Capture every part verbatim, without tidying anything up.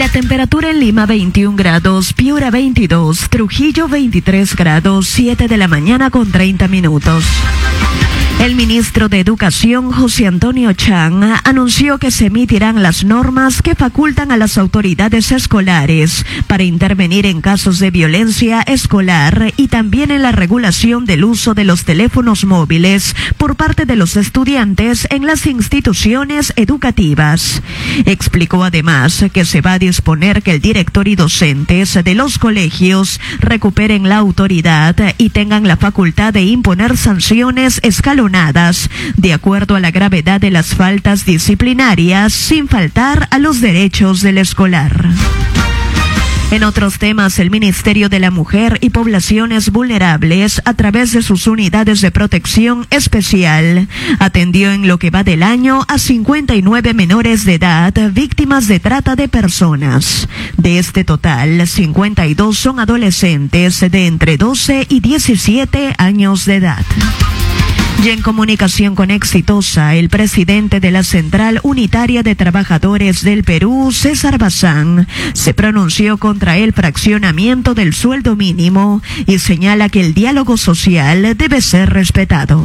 temperatura en Lima veintiún grados, Piura veintidós, Trujillo veintitrés grados, siete de la mañana con treinta minutos. El ministro de Educación, José Antonio Chan, anunció que se emitirán las normas que facultan a las autoridades escolares para intervenir en casos de violencia escolar y también en la regulación del uso de los teléfonos móviles por parte de los estudiantes en las instituciones educativas. Explicó además que se va a disponer que el director y docentes de los colegios recuperen la autoridad y tengan la facultad de imponer sanciones escalonadas de acuerdo a la gravedad de las faltas disciplinarias, sin faltar a los derechos del escolar. En otros temas, el Ministerio de la Mujer y Poblaciones Vulnerables, a través de sus unidades de protección especial, atendió en lo que va del año a cincuenta y nueve menores de edad víctimas de trata de personas. De este total, cincuenta y dos son adolescentes de entre doce y diecisiete años de edad. Y en comunicación con Exitosa, el presidente de la Central Unitaria de Trabajadores del Perú, César Bazán, se pronunció contra el fraccionamiento del sueldo mínimo y señala que el diálogo social debe ser respetado.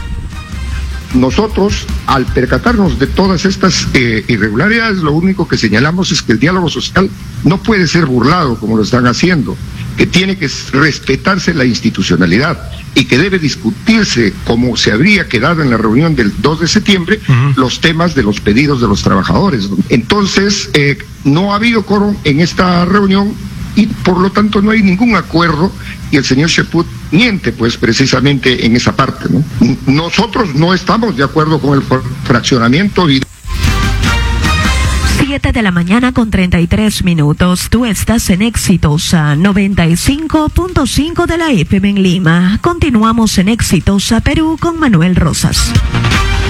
Nosotros, al percatarnos de todas estas eh, irregularidades, lo único que señalamos es que el diálogo social no puede ser burlado como lo están haciendo, que tiene que respetarse la institucionalidad y que debe discutirse, como se habría quedado en la reunión del dos de septiembre, uh-huh. los temas de los pedidos de los trabajadores. Entonces, eh, no ha habido quórum en esta reunión y por lo tanto no hay ningún acuerdo, y el señor Cheput miente pues precisamente en esa parte, ¿no? Nosotros no estamos de acuerdo con el fraccionamiento y... siete de la mañana con treinta y tres minutos. Tú estás en Exitosa noventa y cinco punto cinco de la F M en Lima. Continuamos en Exitosa Perú con Manuel Rosas.